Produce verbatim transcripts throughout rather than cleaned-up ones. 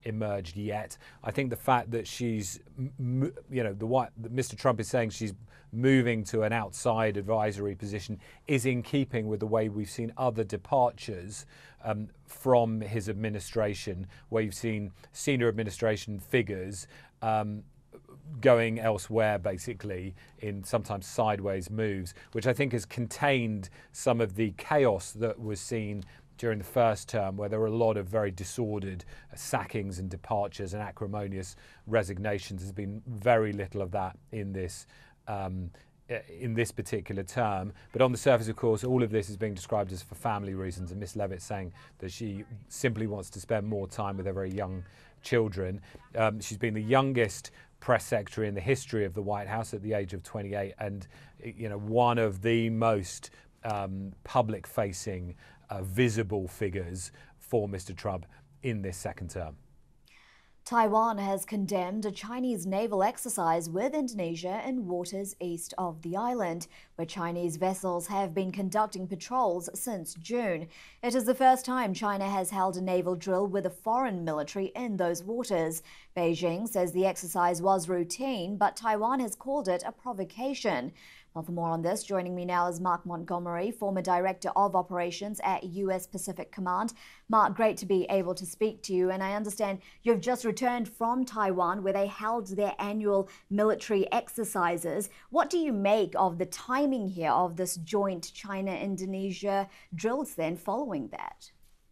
emerged yet. I think the fact that she's, you know, the what Mister Trump is saying she's moving to an outside advisory position is in keeping with the way we've seen other departures um, from his administration, where you've seen senior administration figures um, going elsewhere, basically, in sometimes sideways moves, which I think has contained some of the chaos that was seen during the first term, where there were a lot of very disordered sackings and departures and acrimonious resignations. There's been very little of that in this um, in this particular term. But on the surface, of course, all of this is being described as for family reasons, and Miss Leavitt saying that she simply wants to spend more time with her very young children. Um, she's been the youngest press secretary in the history of the White House at the age of twenty-eight, and you know, one of the most um, public-facing, uh, visible figures for Mister Trump in this second term. Taiwan has condemned a Chinese naval exercise with Indonesia in waters east of the island, where Chinese vessels have been conducting patrols since June. It is the first time China has held a naval drill with a foreign military in those waters. Beijing says the exercise was routine, but Taiwan has called it a provocation. Well, for more on this, joining me now is Mark Montgomery, former Director of Operations at U S Pacific Command. Mark, great to be able to speak to you. And I understand you've just returned from Taiwan, where they held their annual military exercises. What do you make of the timing here of this joint China-Indonesia drills then following that?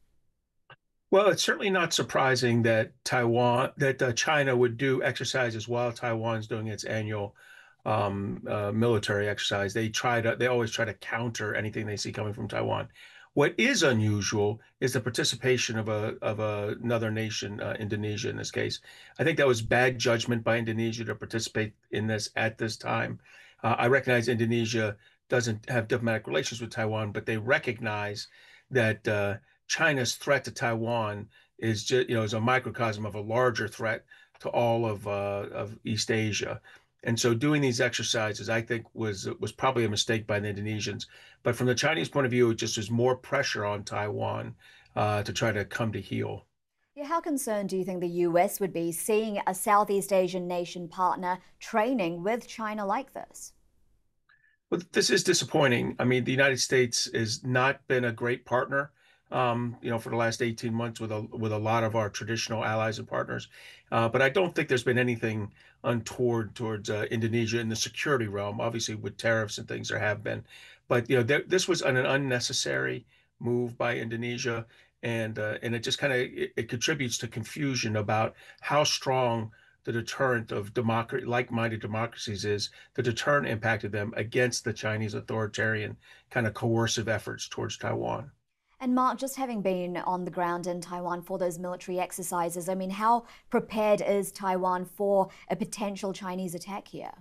Well, it's certainly not surprising that Taiwan, that uh, China would do exercises while Taiwan's doing its annual um, uh, military exercise. They try to, they always try to counter anything they see coming from Taiwan. What is unusual is the participation of a of a, another nation, uh, Indonesia in this case. I think that was bad judgment by Indonesia to participate in this at this time. Uh, I recognize Indonesia doesn't have diplomatic relations with Taiwan, but they recognize that uh, China's threat to Taiwan is just, you know, is a microcosm of a larger threat to all of uh, of East Asia. And so doing these exercises, I think, was was probably a mistake by the Indonesians. But from the Chinese point of view, it just was more pressure on Taiwan uh, to try to come to heel. Yeah, how concerned do you think the U S would be seeing a Southeast Asian nation partner training with China like this? Well, this is disappointing. I mean, the United States has not been a great partner, um, you know, for the last eighteen months with a with a lot of our traditional allies and partners. Uh, but I don't think there's been anything untoward towards uh, Indonesia in the security realm. Obviously, with tariffs and things, there have been. But you know, there, this was an, an unnecessary move by Indonesia, and uh, and it just kind of it, it contributes to confusion about how strong the deterrent of democracy, like-minded democracies is, the deterrent impact of them against the Chinese authoritarian kind of coercive efforts towards Taiwan. And Mark, just having been on the ground in Taiwan for those military exercises, I mean, how prepared is Taiwan for a potential Chinese attack here?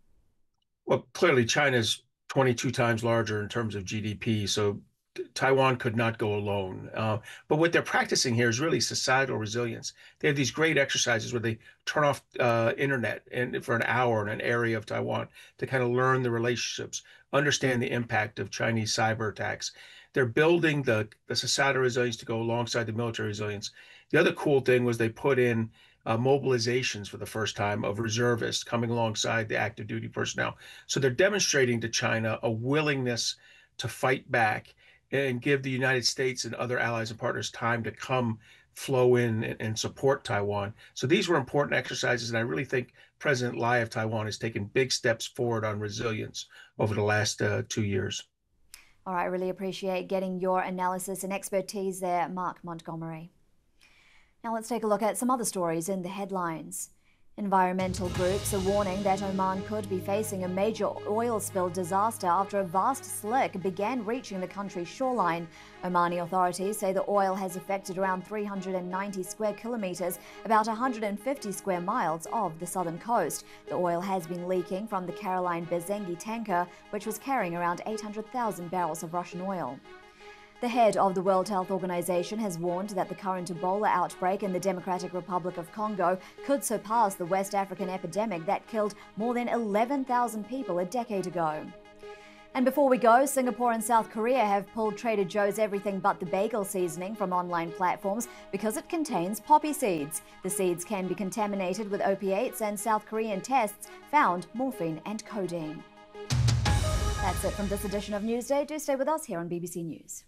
Well, clearly China's twenty-two times larger in terms of G D P, so Taiwan could not go alone. Uh, but what they're practicing here is really societal resilience. They have these great exercises where they turn off uh, internet and for an hour in an area of Taiwan to kind of learn the relationships, understand the impact of Chinese cyber attacks. They're building the, the societal resilience to go alongside the military resilience. The other cool thing was they put in uh, mobilizations for the first time of reservists coming alongside the active duty personnel. So they're demonstrating to China a willingness to fight back and give the United States and other allies and partners time to come flow in and, and support Taiwan. So these were important exercises, and I really think President Lai of Taiwan has taken big steps forward on resilience over the last uh, two years. All right, I really appreciate getting your analysis and expertise there, Mark Montgomery. Now let's take a look at some other stories in the headlines. Environmental groups are warning that Oman could be facing a major oil spill disaster after a vast slick began reaching the country's shoreline. Omani authorities say the oil has affected around three hundred ninety square kilometers, about one hundred fifty square miles of the southern coast. The oil has been leaking from the Caroline Berzengi tanker, which was carrying around eight hundred thousand barrels of Russian oil. The head of the World Health Organization has warned that the current Ebola outbreak in the Democratic Republic of Congo could surpass the West African epidemic that killed more than eleven thousand people a decade ago. And before we go, Singapore and South Korea have pulled Trader Joe's Everything But the Bagel seasoning from online platforms because it contains poppy seeds. The seeds can be contaminated with opiates, and South Korean tests found morphine and codeine. That's it from this edition of Newsday. Do stay with us here on B B C News.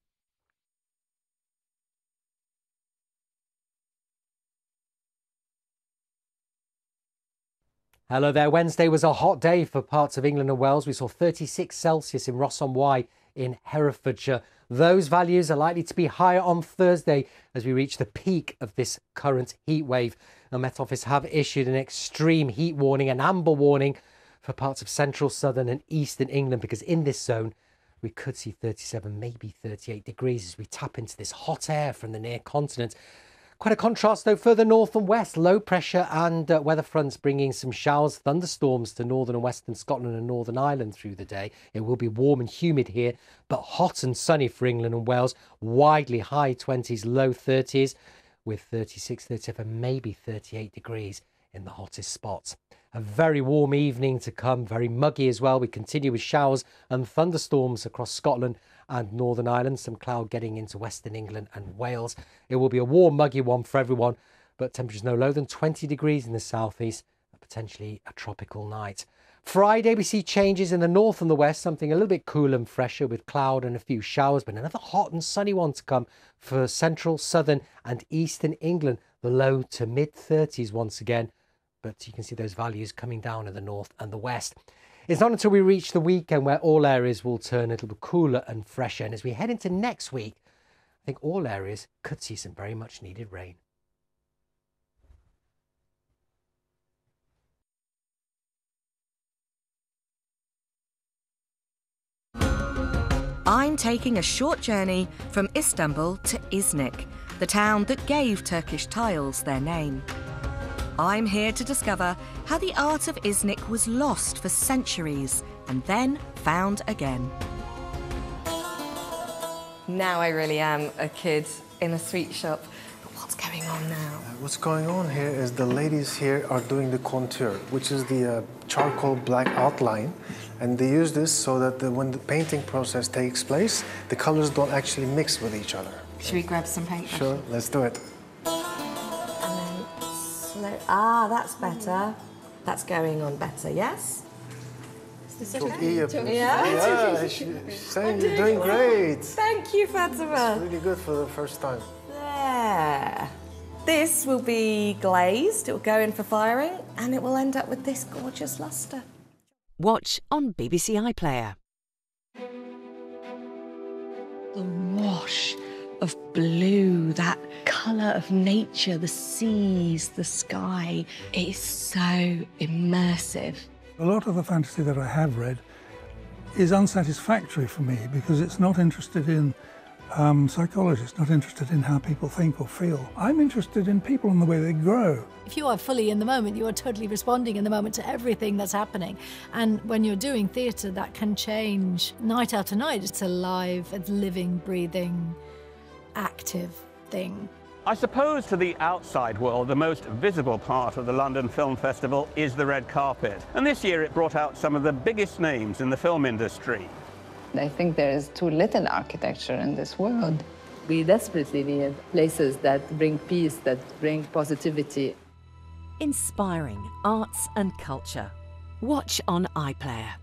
Hello there. Wednesday was a hot day for parts of England and Wales. We saw thirty-six Celsius in Ross-on-Wye in Herefordshire. Those values are likely to be higher on Thursday as we reach the peak of this current heat wave. The Met Office have issued an extreme heat warning, an amber warning for parts of central, southern and eastern England, because in this zone we could see thirty-seven, maybe thirty-eight degrees as we tap into this hot air from the near continent. Quite a contrast, though, further north and west. Low pressure and uh, weather fronts bringing some showers, thunderstorms to northern and western Scotland and Northern Ireland through the day. It will be warm and humid here, but hot and sunny for England and Wales. Widely high twenties, low thirties, with thirty-six, thirty-seven, maybe thirty-eight degrees in the hottest spots. A very warm evening to come, very muggy as well. We continue with showers and thunderstorms across Scotland and Northern Ireland, some cloud getting into Western England and Wales. It will be a warm, muggy one for everyone, but temperatures no lower than twenty degrees in the southeast, potentially a tropical night. Friday, we see changes in the north and the west, something a little bit cooler and fresher with cloud and a few showers, but another hot and sunny one to come for central, southern and eastern England. The low to mid thirties once again, but you can see those values coming down in the north and the west. It's not until we reach the weekend where all areas will turn a little cooler and fresher. And as we head into next week, I think all areas could see some very much needed rain. I'm taking a short journey from Istanbul to Iznik, the town that gave Turkish tiles their name. I'm here to discover how the art of Iznik was lost for centuries and then found again. Now I really am a kid in a sweet shop. But what's going on now? Uh, what's going on here is the ladies here are doing the contour, which is the uh, charcoal black outline. And they use this so that the, when the painting process takes place, the colors don't actually mix with each other. Should we grab some paint? Sure, let's do it. Ah, that's better. That's going on better, yes? Is this okay? Yeah, yeah she's saying you're doing great. Thank you, Fatima. It's really good for the first time. There. This will be glazed, it will go in for firing, and it will end up with this gorgeous lustre. Watch on B B C iPlayer. The wash of blue, that colour of nature, the seas, the sky. It is so immersive. A lot of the fantasy that I have read is unsatisfactory for me because it's not interested in um, psychology, it's not interested in how people think or feel. I'm interested in people and the way they grow. If you are fully in the moment, you are totally responding in the moment to everything that's happening. And when you're doing theatre, that can change night after night. It's a live, it's living, breathing, active thing. I suppose to the outside world, the most visible part of the London Film Festival is the red carpet. And this year it brought out some of the biggest names in the film industry. I think there is too little architecture in this world. We desperately need places that bring peace, that bring positivity. Inspiring arts and culture. Watch on iPlayer.